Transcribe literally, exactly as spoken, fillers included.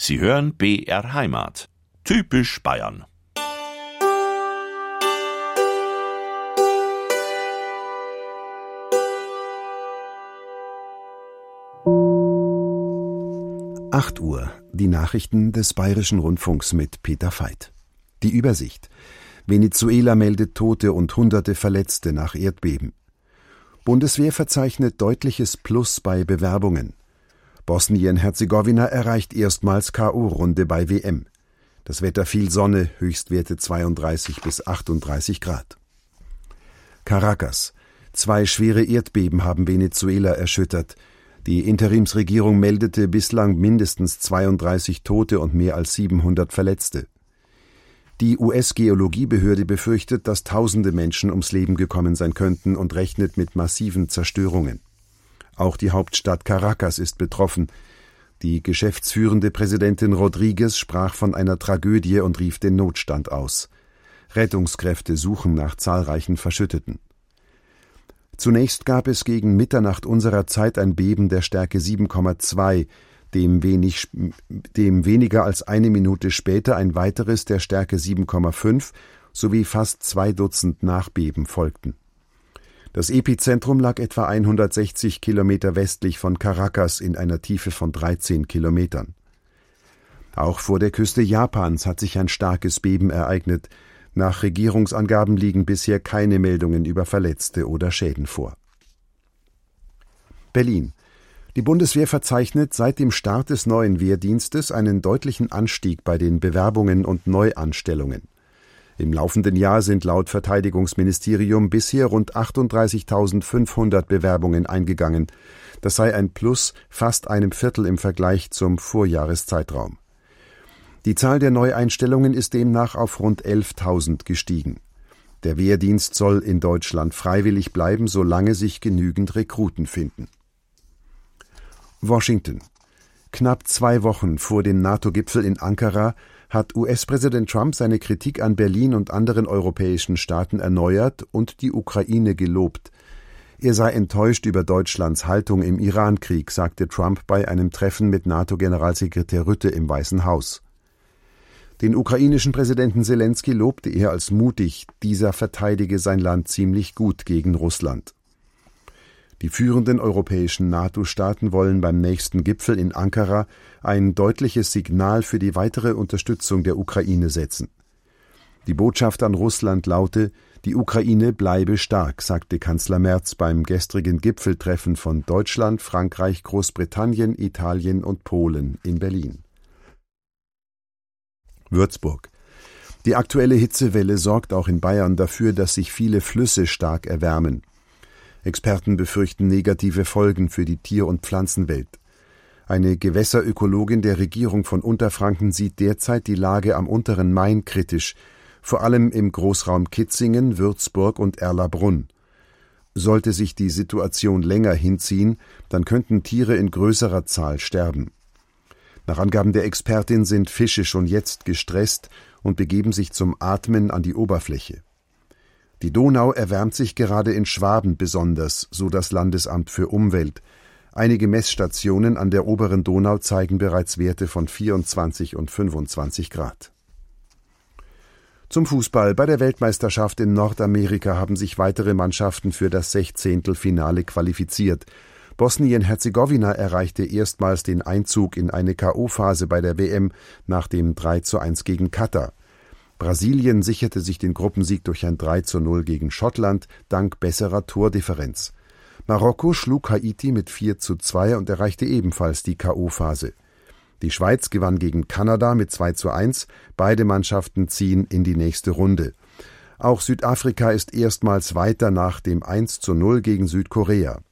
Sie hören B R Heimat. Typisch Bayern. acht Uhr. Die Nachrichten des Bayerischen Rundfunks mit Peter Veit. Die Übersicht. Venezuela meldet Tote und Hunderte Verletzte nach Erdbeben. Bundeswehr verzeichnet deutliches Plus bei Bewerbungen. Bosnien-Herzegowina erreicht erstmals K O-Runde bei W M. Das Wetter viel Sonne, Höchstwerte zweiunddreißig bis achtunddreißig Grad. Caracas. Zwei schwere Erdbeben haben Venezuela erschüttert. Die Interimsregierung meldete bislang mindestens zweiunddreißig Tote und mehr als siebenhundert Verletzte. Die U S-Geologiebehörde befürchtet, dass tausende Menschen ums Leben gekommen sein könnten und rechnet mit massiven Zerstörungen. Auch die Hauptstadt Caracas ist betroffen. Die geschäftsführende Präsidentin Rodriguez sprach von einer Tragödie und rief den Notstand aus. Rettungskräfte suchen nach zahlreichen Verschütteten. Zunächst gab es gegen Mitternacht unserer Zeit ein Beben der Stärke sieben Komma zwei, dem, wenig, dem weniger als eine Minute später ein weiteres der Stärke sieben Komma fünf sowie fast zwei Dutzend Nachbeben folgten. Das Epizentrum lag etwa hundertsechzig Kilometer westlich von Caracas in einer Tiefe von dreizehn Kilometern. Auch vor der Küste Japans hat sich ein starkes Beben ereignet. Nach Regierungsangaben liegen bisher keine Meldungen über Verletzte oder Schäden vor. Berlin. Die Bundeswehr verzeichnet seit dem Start des neuen Wehrdienstes einen deutlichen Anstieg bei den Bewerbungen und Neuanstellungen. Im laufenden Jahr sind laut Verteidigungsministerium bisher rund achtunddreißigtausendfünfhundert Bewerbungen eingegangen. Das sei ein Plus fast einem Viertel im Vergleich zum Vorjahreszeitraum. Die Zahl der Neueinstellungen ist demnach auf rund elftausend gestiegen. Der Wehrdienst soll in Deutschland freiwillig bleiben, solange sich genügend Rekruten finden. Washington. Knapp zwei Wochen vor dem NATO-Gipfel in Ankara hat U S-Präsident Trump seine Kritik an Berlin und anderen europäischen Staaten erneuert und die Ukraine gelobt. Er sei enttäuscht über Deutschlands Haltung im Iran-Krieg, sagte Trump bei einem Treffen mit NATO-Generalsekretär Rutte im Weißen Haus. Den ukrainischen Präsidenten Selenskyj lobte er als mutig, dieser verteidige sein Land ziemlich gut gegen Russland. Die führenden europäischen NATO-Staaten wollen beim nächsten Gipfel in Ankara ein deutliches Signal für die weitere Unterstützung der Ukraine setzen. Die Botschaft an Russland laute, die Ukraine bleibe stark, sagte Kanzler Merz beim gestrigen Gipfeltreffen von Deutschland, Frankreich, Großbritannien, Italien und Polen in Berlin. Würzburg. Die aktuelle Hitzewelle sorgt auch in Bayern dafür, dass sich viele Flüsse stark erwärmen. Experten befürchten negative Folgen für die Tier- und Pflanzenwelt. Eine Gewässerökologin der Regierung von Unterfranken sieht derzeit die Lage am unteren Main kritisch, vor allem im Großraum Kitzingen, Würzburg und Erlabrunn. Sollte sich die Situation länger hinziehen, dann könnten Tiere in größerer Zahl sterben. Nach Angaben der Expertin sind Fische schon jetzt gestresst und begeben sich zum Atmen an die Oberfläche. Die Donau erwärmt sich gerade in Schwaben besonders, so das Landesamt für Umwelt. Einige Messstationen an der oberen Donau zeigen bereits Werte von vierundzwanzig und fünfundzwanzig Grad. Zum Fußball. Bei der Weltmeisterschaft in Nordamerika haben sich weitere Mannschaften für das Sechzehntelfinale qualifiziert. Bosnien-Herzegowina erreichte erstmals den Einzug in eine K O-Phase bei der W M nach dem drei zu eins gegen Katar. Brasilien sicherte sich den Gruppensieg durch ein drei zu null gegen Schottland dank besserer Tordifferenz. Marokko schlug Haiti mit vier zu zwei und erreichte ebenfalls die K O-Phase. Die Schweiz gewann gegen Kanada mit zwei zu eins. Beide Mannschaften ziehen in die nächste Runde. Auch Südafrika ist erstmals weiter nach dem eins zu null gegen Südkorea.